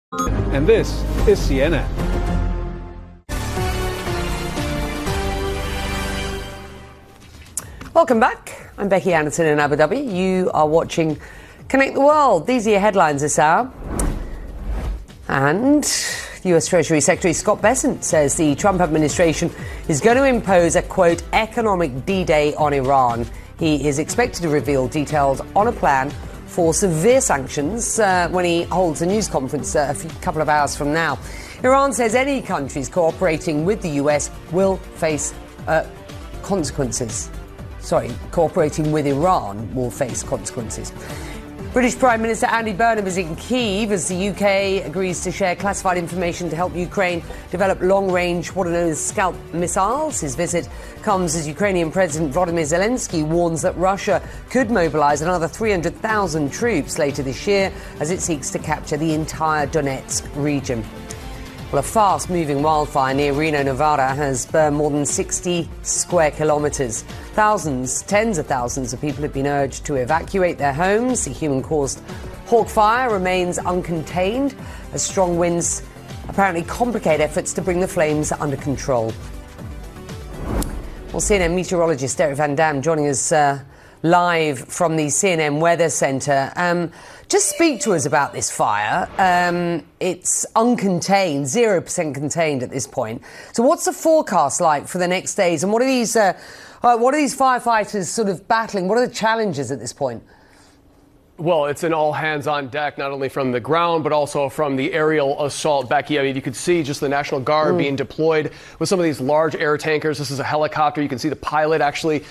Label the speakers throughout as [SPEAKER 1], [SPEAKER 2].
[SPEAKER 1] And this is CNN.
[SPEAKER 2] Welcome back. I'm Becky Anderson in Abu Dhabi. You are watching Connect the World. These are your headlines this hour. And US Treasury Secretary Scott Bessent says the Trump administration is going to impose a, quote, economic D-Day on Iran. He is expected to reveal details on a plan for severe sanctions when he holds a news conference a couple of hours from now. Iran says any countries cooperating with the US will face consequences. Cooperating with Iran will face consequences. British Prime Minister Andy Burnham is in Kyiv as the UK agrees to share classified information to help Ukraine develop long-range, what are known as Scalp missiles. His visit comes as Ukrainian President Volodymyr Zelensky warns that Russia could mobilise another 300,000 troops later this year as it seeks to capture the entire Donetsk region. Well, a fast-moving wildfire near Reno, Nevada has burned more than 60 square kilometres. Thousands, tens of thousands of people have been urged to evacuate their homes. The human-caused hawk fire remains uncontained as strong winds apparently complicate efforts to bring the flames under control. Well, CNN meteorologist Derek Van Dam joining us live from the CNN Weather Centre. Just speak to us about this fire. It's uncontained, 0% contained at this point. So what's the forecast like for the next days? And what are these firefighters sort of battling? What are the challenges at this point?
[SPEAKER 3] Well, it's an all hands on deck, not only from the ground, but also from the aerial assault. Becky, I mean, you could see just the National Guard being deployed with some of these large air tankers. This is a helicopter. You can see the pilot actually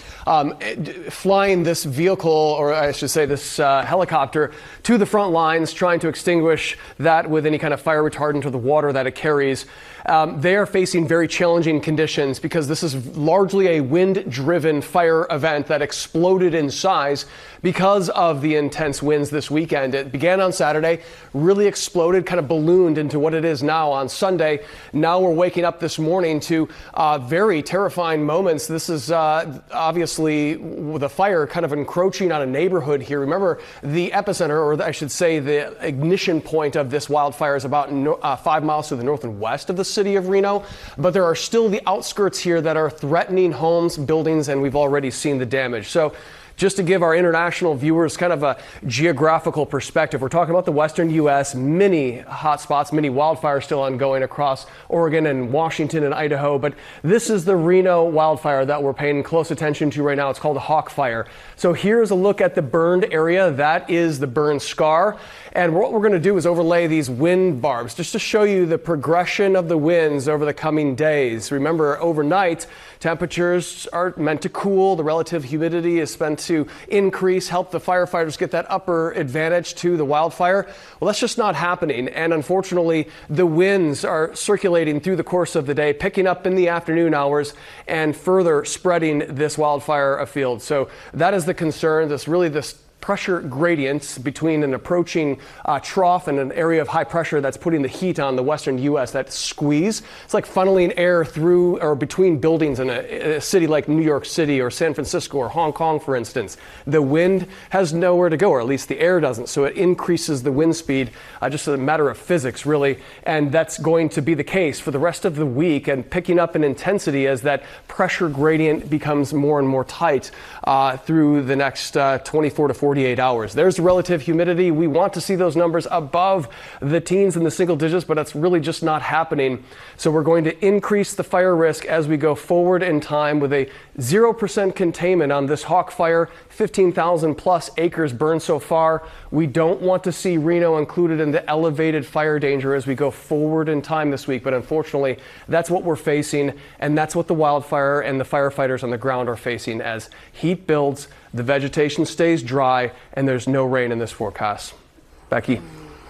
[SPEAKER 3] flying this vehicle, or I should say this helicopter, to the front lines, trying to extinguish that with any kind of fire retardant or the water that it carries. They are facing very challenging conditions because this is largely a wind-driven fire event that exploded in size because of the intense winds this weekend. It began on Saturday, really exploded, kind of ballooned into what it is now on Sunday. Now we're waking up this morning to very terrifying moments. This is obviously the fire kind of encroaching on a neighborhood here. Remember, the epicenter, or I should say the ignition point of this wildfire is about 5 miles to the north and west of the city of Reno, but there are still the outskirts here that are threatening homes, buildings, and we've already seen the damage. So just to give our international viewers kind of a geographical perspective, we're talking about the western U.S., many hotspots, many wildfires still ongoing across Oregon and Washington and Idaho. But this is the Reno wildfire that we're paying close attention to right now. It's called a hawk fire. So here's a look at the burned area. That is the burn scar. And what we're going to do is overlay these wind barbs just to show you the progression of the winds over the coming days. Remember, overnight, temperatures are meant to cool. The relative humidity is meant to increase, help the firefighters get that upper advantage to the wildfire. Well, that's just not happening. And unfortunately, the winds are circulating through the course of the day, picking up in the afternoon hours and further spreading this wildfire afield. So that is the concern. This pressure gradients between an approaching trough and an area of high pressure that's putting the heat on the western U.S., that squeeze. It's like funneling air through or between buildings in a city like New York City or San Francisco or Hong Kong, for instance. The wind has nowhere to go, or at least the air doesn't, so it increases the wind speed, just a matter of physics, really. And that's going to be the case for the rest of the week and picking up in intensity as that pressure gradient becomes more and more tight through the next 24 to 48 hours. There's the relative humidity. We want to see those numbers above the teens and the single digits, but that's really just not happening. So we're going to increase the fire risk as we go forward in time with a 0% containment on this hawk fire. 15,000 plus acres burned so far. We don't want to see Reno included in the elevated fire danger as we go forward in time this week. But unfortunately, that's what we're facing. And that's what the wildfire and the firefighters on the ground are facing as heat builds, the vegetation stays dry, and there's no rain in this forecast. Becky.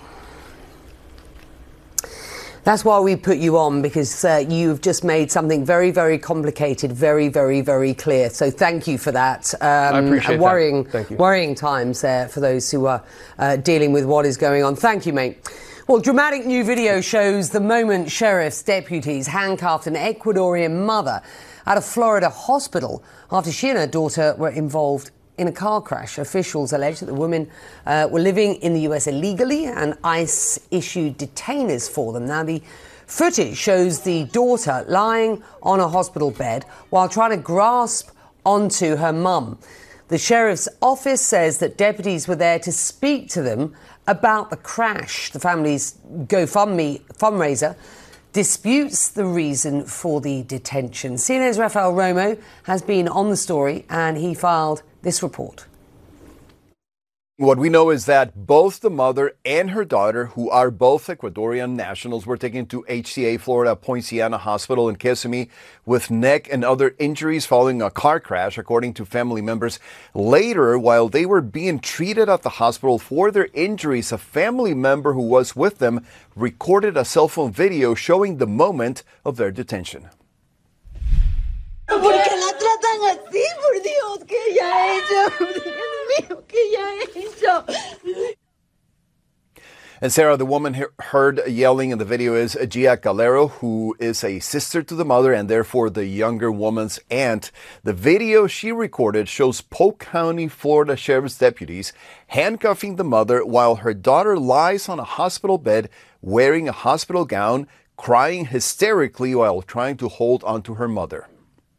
[SPEAKER 2] That's why we put you on, because you've just made something very, very complicated very, very, very clear. So thank you for that.
[SPEAKER 3] I appreciate
[SPEAKER 2] that. Worrying times there for those who are dealing with what is going on. Thank you, mate. Well, dramatic new video shows the moment sheriff's deputies handcuffed an Ecuadorian mother at a Florida hospital after she and her daughter were involved in a car crash. Officials allege that the women were living in the US illegally and ICE issued detainers for them. Now, the footage shows the daughter lying on a hospital bed while trying to grasp onto her mum. The sheriff's office says that deputies were there to speak to them about the crash. The family's GoFundMe fundraiser disputes the reason for the detention. CNN's Rafael Romo has been on the story and he filed this report.
[SPEAKER 4] What we know is that both the mother and her daughter, who are both Ecuadorian nationals, were taken to HCA Florida Poinciana Hospital in Kissimmee with neck and other injuries following a car crash, according to family members. Later, while they were being treated at the hospital for their injuries, a family member who was with them recorded a cell phone video showing the moment of their detention.
[SPEAKER 5] ¿Por qué la tratan así? Por Dios, ¿qué ella ha hecho? Dios mío, ¿qué ella ha hecho?
[SPEAKER 4] And Sarah, the woman heard yelling in the video is Gia Calero, who is a sister to the mother and therefore the younger woman's aunt. The video she recorded shows Polk County, Florida Sheriff's deputies handcuffing the mother while her daughter lies on a hospital bed wearing a hospital gown, crying hysterically while trying to hold onto her mother.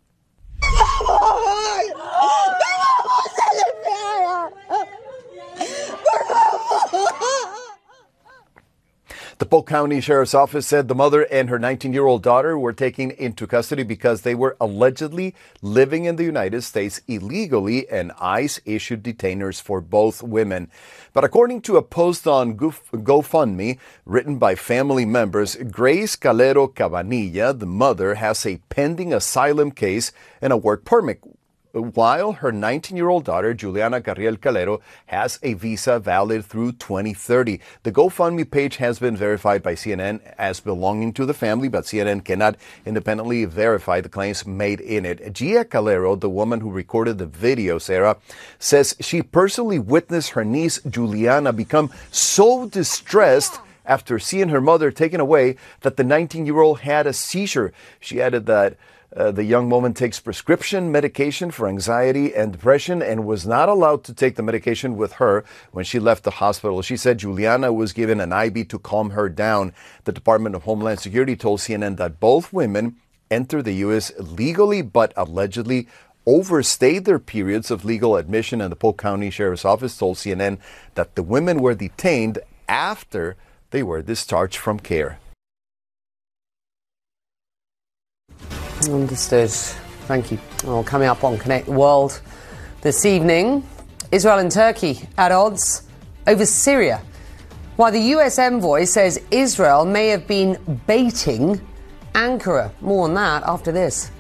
[SPEAKER 4] The Polk County Sheriff's Office said the mother and her 19-year-old daughter were taken into custody because they were allegedly living in the United States illegally, and ICE issued detainers for both women. But according to a post on GoFundMe written by family members, Grace Calero Cabanilla, the mother, has a pending asylum case and a work permit, while her 19-year-old daughter, Juliana Carriel Calero, has a visa valid through 2030. The GoFundMe page has been verified by CNN as belonging to the family, but CNN cannot independently verify the claims made in it. Gia Calero, the woman who recorded the video, Sarah, says she personally witnessed her niece, Juliana, become so distressed after seeing her mother taken away that the 19-year-old had a seizure. She added that the young woman takes prescription medication for anxiety and depression and was not allowed to take the medication with her when she left the hospital. She said Juliana was given an IV to calm her down. The Department of Homeland Security told CNN that both women entered the U.S. legally but allegedly overstayed their periods of legal admission, and the Polk County Sheriff's Office told CNN that the women were detained after they were discharged from care.
[SPEAKER 2] Understood. Thank you. Well, coming up on Connect the World this evening, Israel and Turkey at odds over Syria, while the US envoy says Israel may have been baiting Ankara. More on that after this.